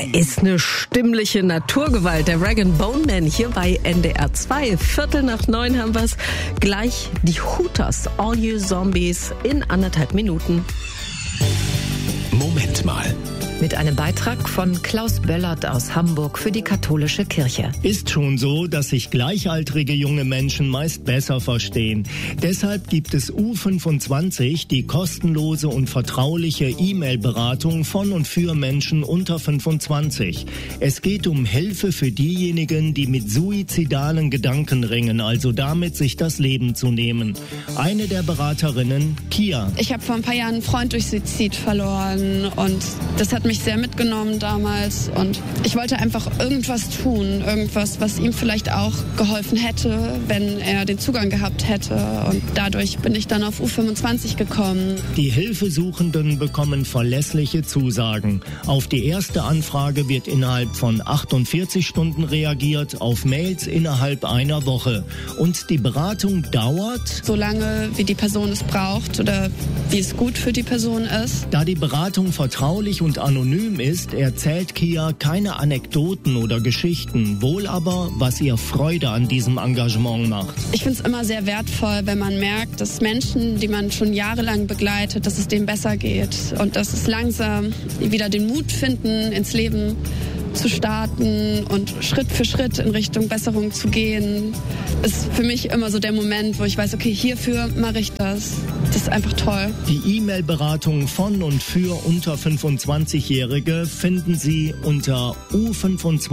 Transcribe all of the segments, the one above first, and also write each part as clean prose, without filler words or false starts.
ist eine stimmliche Naturgewalt, der Rag & Bone Man hier bei NDR 2. 8:45 haben wir's. Gleich die Hooters, All You Zombies in 1,5 Minuten. Moment mal. Mit einem Beitrag von Klaus Böllert aus Hamburg für die katholische Kirche. Ist schon so, dass sich gleichaltrige junge Menschen meist besser verstehen. Deshalb gibt es U25, die kostenlose und vertrauliche E-Mail-Beratung von und für Menschen unter 25. Es geht um Hilfe für diejenigen, die mit suizidalen Gedanken ringen, also damit, sich das Leben zu nehmen. Eine der Beraterinnen, Kia. Ich habe vor ein paar Jahren einen Freund durch Suizid verloren und das hat mich sehr mitgenommen damals und ich wollte einfach irgendwas tun, irgendwas, was ihm vielleicht auch geholfen hätte, wenn er den Zugang gehabt hätte, und dadurch bin ich dann auf U25 gekommen. Die Hilfesuchenden bekommen verlässliche Zusagen. Auf die erste Anfrage wird innerhalb von 48 Stunden reagiert, auf Mails innerhalb einer Woche. Und die Beratung dauert, solange wie die Person es braucht oder wie es gut für die Person ist. Da die Beratung vertraulich und anonym ist, erzählt Kia keine Anekdoten oder Geschichten, wohl aber, was ihr Freude an diesem Engagement macht. Ich finde es immer sehr wertvoll, wenn man merkt, dass Menschen, die man schon jahrelang begleitet, dass es denen besser geht und dass es langsam wieder den Mut finden, ins Leben zu starten und Schritt für Schritt in Richtung Besserung zu gehen, ist für mich immer so der Moment, wo ich weiß, okay, hierfür mache ich das. Das ist einfach toll. Die E-Mail-Beratung von und für unter 25-Jährige finden Sie unter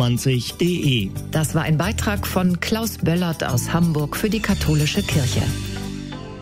u25.de. Das war ein Beitrag von Klaus Böllert aus Hamburg für die katholische Kirche.